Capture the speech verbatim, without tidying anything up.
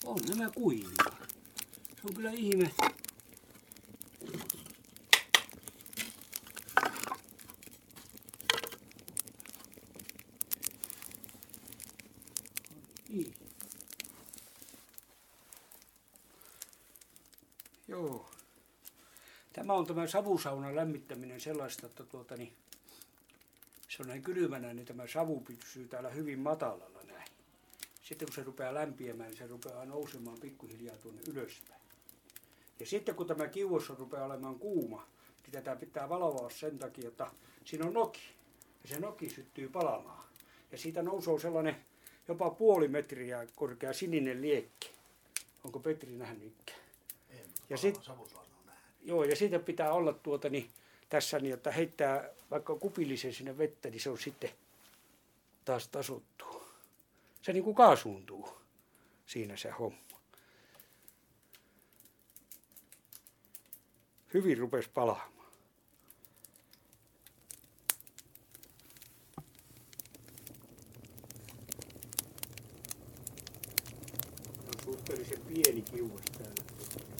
On nämä kuivia. Se on kyllä ihme. Niin. Joo. Tämä on tämä savusaunan lämmittäminen sellaista, että tuota niin, se on näin kylmänä, niin tämä savu pysyy täällä hyvin matalalla näin. Sitten kun se rupeaa lämpiämään, niin se rupeaa nousemaan pikkuhiljaa tuonne ylöspäin. Ja sitten kun tämä kiuas rupeaa olemaan kuuma, niin tätä pitää valvoa sen takia, että siinä on noki. Ja se noki syttyy palamaan. Ja siitä nousee sellainen jopa puoli metriä korkea sininen liekki. Onko Petri nähnyt ikään? En, ja sit, joo, ja siitä pitää olla tuota niin, tässä niin, että heittää vaikka kupillisen sinne vettä, niin se on sitten taas tasottuu. Se niin kuin kaasuuntuu siinä se homma. Hyvin rupesi palaamaan. On suhteellisen pieni kiuas täällä.